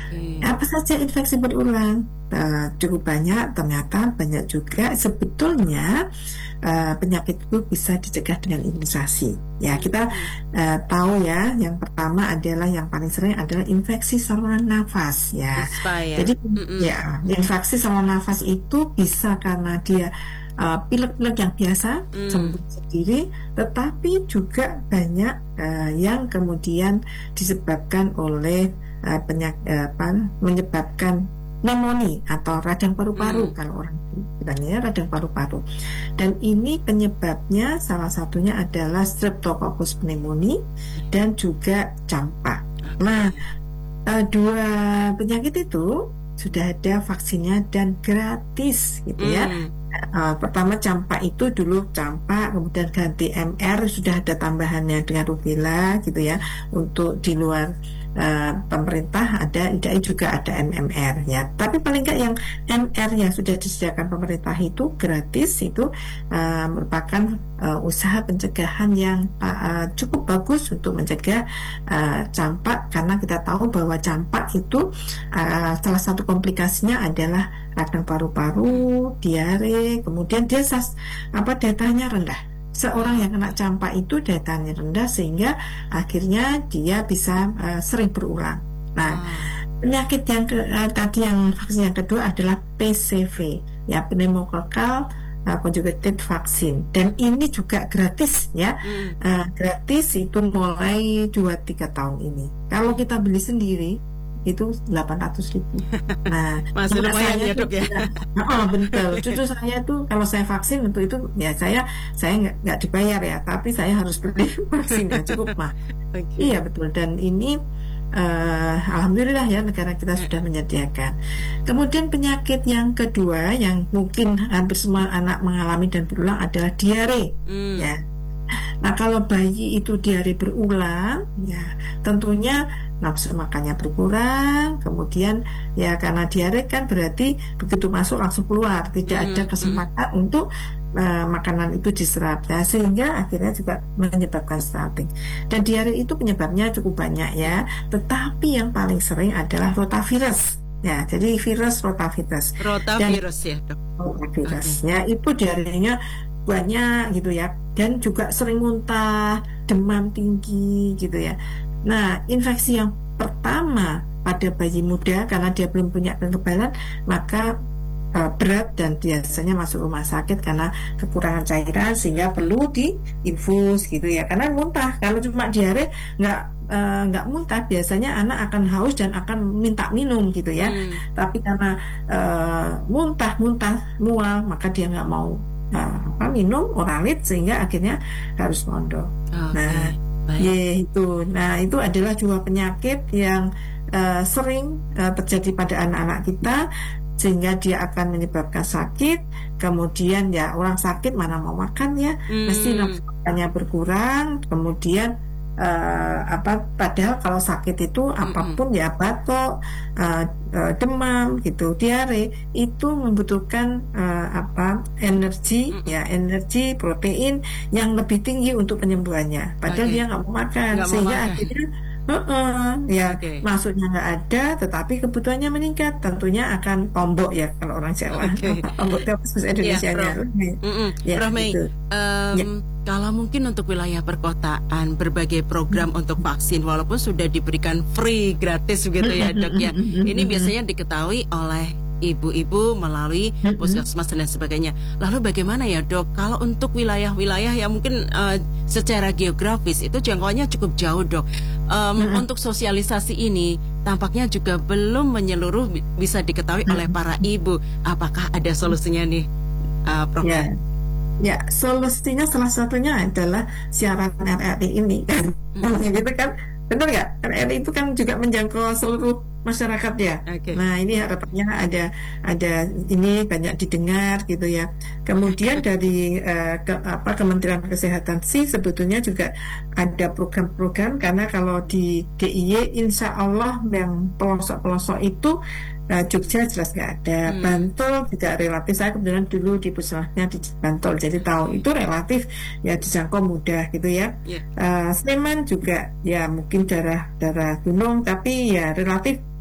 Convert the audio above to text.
Oke. Apa saja infeksi berulang? Cukup banyak, ternyata banyak juga. Sebetulnya penyakit itu bisa dicegah dengan imunisasi. Ya, kita Hmm. tahu ya, yang pertama adalah yang paling sering adalah infeksi saluran nafas ya. ISPA ya. Jadi Mm-mm. ya, infeksi saluran nafas itu bisa karena dia pilek-pilek yang biasa Hmm. sembuh sendiri, tetapi juga banyak yang kemudian disebabkan oleh menyebabkan pneumonia atau radang paru-paru Hmm. kalau orang bilangnya radang paru-paru. Dan ini penyebabnya salah satunya adalah Streptococcus pneumoniae dan juga campak. Nah, Oke. dua penyakit itu sudah ada vaksinnya dan gratis gitu ya. Hmm. Pertama campak itu dulu campak, kemudian ganti MR, sudah ada tambahannya dengan rubella gitu ya. Untuk di luar pemerintah ada, IDAI juga ada MMR ya. Tapi paling nggak yang MR yang sudah disediakan pemerintah itu gratis, itu merupakan usaha pencegahan yang cukup bagus untuk mencegah campak, karena kita tahu bahwa campak itu salah satu komplikasinya adalah radang paru-paru, diare, kemudian dia datanya rendah. Seorang yang kena campak itu datanya rendah sehingga akhirnya dia bisa sering berulang. Nah, Ah. penyakit yang tadi yang vaksin yang kedua adalah PCV, ya pneumococcal conjugated vaccine, dan ini juga gratis ya. Hmm. Gratis itu mulai 2-3 tahun ini. Kalau kita beli sendiri itu 800.000. Nah, Masih anak lumayan saya ya tuh dok ya. betul. Cucu saya tuh kalau saya vaksin untuk itu ya saya nggak dibayar ya, tapi saya harus beli vaksinnya cukup mah. Oke. Iya betul, dan ini alhamdulillah ya negara kita sudah menyediakan. Kemudian penyakit yang kedua yang mungkin hampir semua anak mengalami dan berulang adalah diare. Hmm. Ya. Nah, kalau bayi itu diare berulang, ya tentunya nafsu makannya berkurang, kemudian ya karena diare kan berarti begitu masuk langsung keluar, tidak ada kesempatan untuk makanan itu diserap, ya, sehingga akhirnya juga menyebabkan stunting. Dan diare itu penyebabnya cukup banyak ya, tetapi yang paling sering adalah rotavirus. Ya, jadi virus rotavirus. Dan Rotavirus ya dok. Oke. rotavirusnya itu diarenya banyak gitu ya, dan juga sering muntah, demam tinggi gitu ya. Nah, infeksi yang pertama pada bayi muda karena dia belum punya kekebalan, maka berat dan biasanya masuk rumah sakit karena kekurangan cairan sehingga perlu diinfus gitu ya. Karena muntah, kalau cuma diare nggak muntah, biasanya anak akan haus dan akan minta minum gitu ya. Hmm. Tapi karena muntah mual, maka dia nggak mau minum oralit sehingga akhirnya harus mondok. Oke. Nah, Baik. itu adalah dua penyakit yang sering terjadi pada anak-anak kita, sehingga dia akan menyebabkan sakit. Kemudian ya orang sakit mana mau makan ya, mesti nafsu makannya berkurang. Kemudian padahal kalau sakit itu apapun ya, batuk, demam gitu, diare, itu membutuhkan energi ya, energi protein yang lebih tinggi untuk penyembuhannya. Padahal Oke. dia nggak mau makan, Nggak mau sehingga makan. akhirnya ya Oke. masuknya nggak ada, tetapi kebutuhannya meningkat. Tentunya akan tombok ya kalau orang Jawa. Oke. Tombok itu apa bahasa Ya, Indonesianya? Prof. Ya Prof Mei, gitu. Ya. kalau mungkin untuk wilayah perkotaan berbagai program untuk vaksin walaupun sudah diberikan free gratis begitu ya dok ya, ini biasanya diketahui oleh ibu-ibu melalui puskesmas dan sebagainya. Lalu bagaimana ya dok kalau untuk wilayah-wilayah yang mungkin secara geografis itu jangkauannya cukup jauh dok, untuk sosialisasi ini tampaknya juga belum menyeluruh bisa diketahui oleh para ibu. Apakah ada solusinya nih Prof? Ya, solusinya salah satunya adalah siaran RRI ini. Gitu kan, benar nggak? RRI itu kan juga menjangkau seluruh masyarakat ya. Okay. Nah, ini harapannya ada ini banyak didengar gitu ya. Kemudian dari Kementerian Kesehatan sih sebetulnya juga ada program-program, karena kalau di DIY insya Allah yang pelosok-pelosok itu Jogja jelas nggak ada. Bantul juga relatif, saya kebetulan dulu di puskesmasnya di Bantul, jadi tahu itu relatif ya dijangkau mudah gitu ya. Sleman juga ya mungkin daerah gunung, tapi ya relatif